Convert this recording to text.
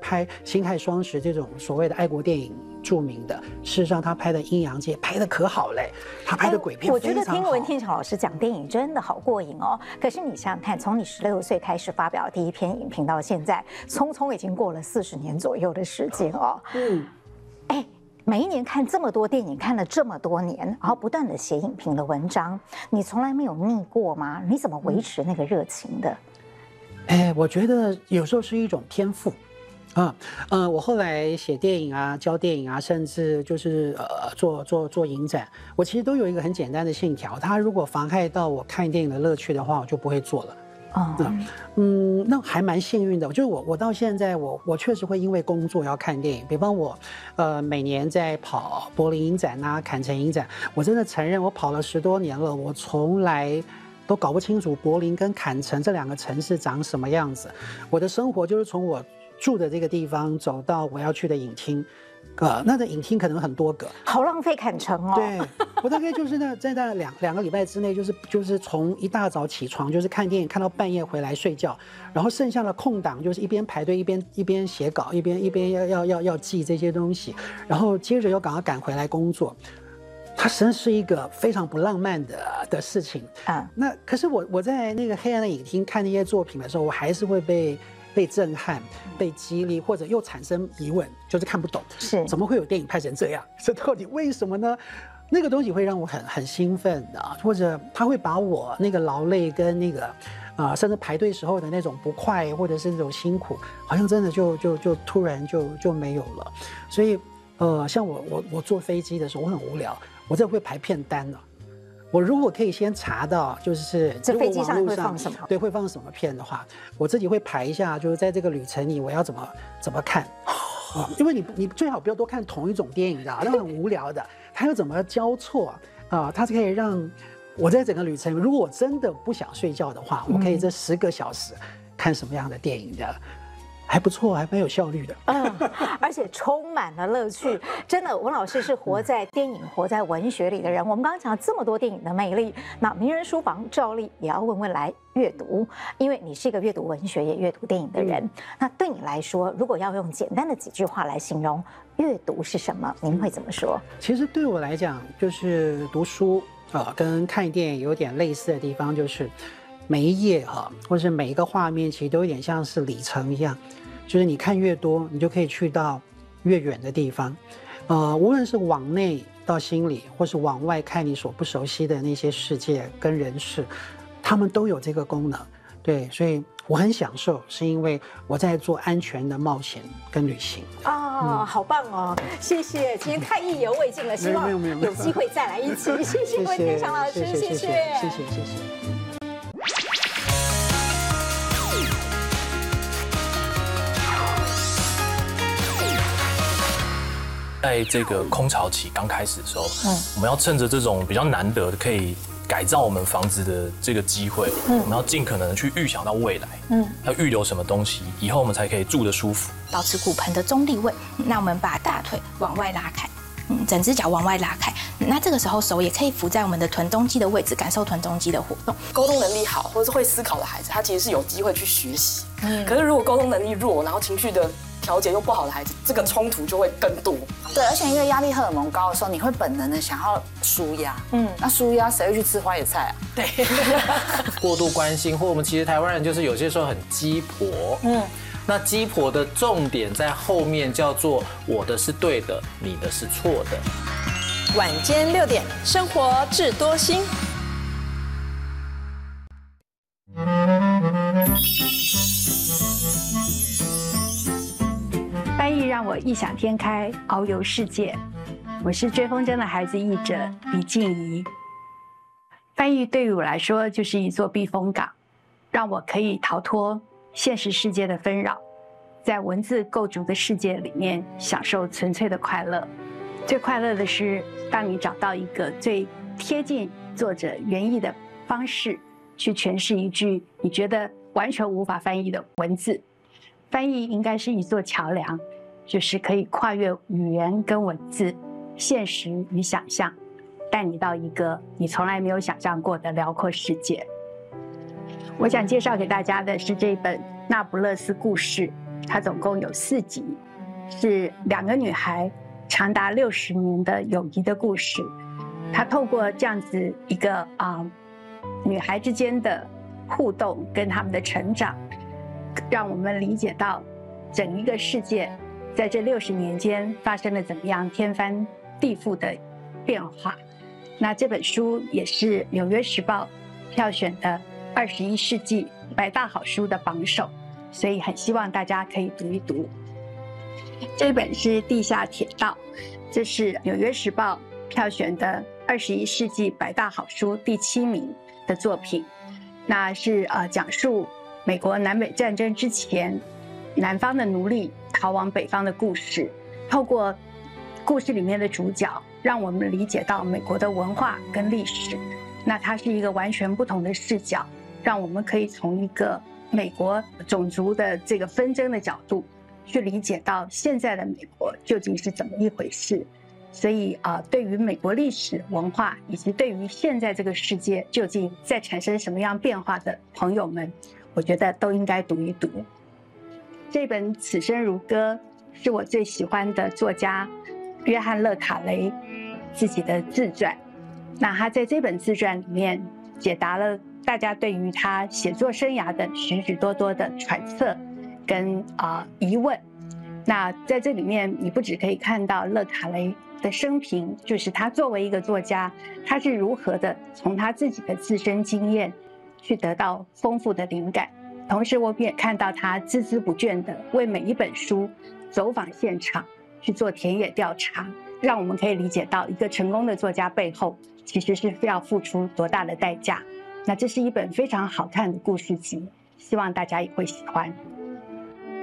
拍《辛亥双十》这种所谓的爱国电影著名的，事实上他拍的《阴阳界》拍的可好嘞，他拍的鬼片我非常好。 觉得听文天祥老师讲电影真的好过瘾哦。可是你想想看，从你16岁开始发表第一篇影评到现在，匆匆已经过了40年左右的时间哦。每一年看这么多电影，看了这么多年，然后不断的写影评的文章，你从来没有腻过吗？你怎么维持那个热情的？ 我觉得有时候是一种天赋。我后来写电影啊，教电影啊，甚至就是做影展，我其实都有一个很简单的信条，它如果妨害到我看电影的乐趣的话，我就不会做了。那还蛮幸运的，就是我到现在我确实会因为工作要看电影，比方我每年在跑柏林影展啊、坎城影展，我真的承认我跑了10多年了，我从来都搞不清楚柏林跟坎城这2个城市长什么样子。我的生活就是从我住的这个地方走到我要去的影厅。那的影厅可能很多个， 好浪费坎城哦。 对，我大概就是在大概两个礼拜之内，就是从一大早起床就是看电影，看到半夜回来睡觉，然后剩下的空档就是一边排队一边写稿，一边要记这些东西，然后接着又赶回来工作。它实际上是一个非常不浪漫的事情啊。那可是我在那个黑暗的影厅看那些作品的时候，我还是会被震撼、被激励，或者又产生疑问，就是看不懂， 是怎么会有电影拍成这样？这到底为什么呢？那个东西会让我很兴奋的，或者它会把我那个劳累跟那个甚至排队时候的那种不快，或者是那种辛苦，好像真的就突然就没有了。所以像我坐飞机的时候，我很无聊，我这会排片单了。我如果可以先查到，就是这飞机上会放什么？ 对，会放什么片的话，我自己会排一下，就是在这个旅程里我要怎么看。因为你最好不要多看同一种电影的，那很无聊的。它要怎么交错它是可以让我在整个旅程，如果我真的不想睡觉的话，我可以这10个小时看什么样的电影的。还不错，还蛮有效率的。 而且充满了乐趣。真的，文老师是活在电影、活在文学里的人。我们刚刚讲了这么多电影的魅力，那名人书房照例也要问来阅读，因为你是一个阅读文学也阅读电影的人。那对你来说，如果要用简单的几句话来形容阅读是什么，您会怎么说？ 其实对我来讲，就是读书跟看电影有点类似的地方，就是每一页或是每一个画面，其实都有点像是里程一样，就是你看越多，你就可以去到越远的地方。无论是往内到心里，或是往外看你所不熟悉的那些世界跟人事，他们都有这个功能。对，所以我很享受，是因为我在做安全的冒险跟旅行。 好棒哦！谢谢，今天太意犹未尽了，希望有机会再来一起。谢谢文天祥老师，谢谢。 在这个空巢期刚开始的时候，我们要趁着这种比较难得的可以改造我们房子的这个机会，我们要尽可能的去预想到未来，要预留什么东西，以后我们才可以住得舒服。 保持骨盆的中立位，那我们把大腿往外拉开，整只脚往外拉开。那这个时候手也可以扶在我们的臀中肌的位置，感受臀中肌的活动。 沟通能力好或者是会思考的孩子，他其实是有机会去学习。可是如果沟通能力弱，然后情绪的调节又不好的孩子，这个冲突就会更多。 对，而且因为压力荷尔蒙高的时候，你会本能的想要抒压。那抒压谁会去吃花椰菜啊？ 对， 过度关心，或我们其实台湾人就是有些时候很鸡婆。那鸡婆的重点在后面叫做我的是对的，你的是错的。 晚间6点，生活智多星。 翻译让我异想天开，遨游世界。我是追风筝的孩子译者李静怡。翻译对于我来说就是一座避风港，让我可以逃脱现实世界的纷扰，在文字构筑的世界里面享受纯粹的快乐。最快乐的是，当你找到一个最贴近作者原意的方式，去诠释一句你觉得完全无法翻译的文字。翻译应该是一座桥梁，就是可以跨越语言跟文字、现实与想象，带你到一个你从来没有想象过的辽阔世界。我想介绍给大家的是这本《那不勒斯故事》， 它总共有4集，是2个女孩长达60年的友谊的故事。它透过这样子一个女孩之间的互动跟她们的成长，让我们理解到整一个世界在这60年间发生了怎么样天翻地覆的变化。那这本书也是《纽约时报》票选的21世纪100大好书的榜首，所以很希望大家可以读一读。这本是《地下铁道》，这是《纽约时报》票选的21世纪100大好书第7名的作品。那是讲述美国南北战争之前，南方的奴隶逃往北方的故事。透过故事里面的主角，让我们理解到美国的文化跟历史。那它是一个完全不同的视角，让我们可以从一个美国种族的这个纷争的角度去理解到现在的美国究竟是怎么一回事。所以对于美国历史文化以及对于现在这个世界究竟在产生什么样变化的朋友们，我觉得都应该读一读。这本《此生如歌》是我最喜欢的作家约翰·勒卡雷自己的自传。那他在这本自传里面解答了大家对于他写作生涯的许许多多的揣测跟疑问。那在这里面，你不只可以看到勒卡雷的生平，就是他作为一个作家，他是如何的从他自己的自身经验去得到丰富的灵感。同时我们也看到他孜孜不倦的为每一本书走访现场，去做田野调查，让我们可以理解到一个成功的作家背后其实是要付出多大的代价。那这是一本非常好看的故事集，希望大家也会喜欢。